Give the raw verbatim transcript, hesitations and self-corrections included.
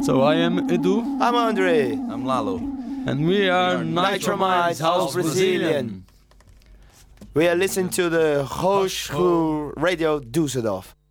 So I am Edu. I'm Andre. I'm Lalo. And we are, we are Nitromize House Brazilian. We are listening to the Hochschul Radio Düsseldorf.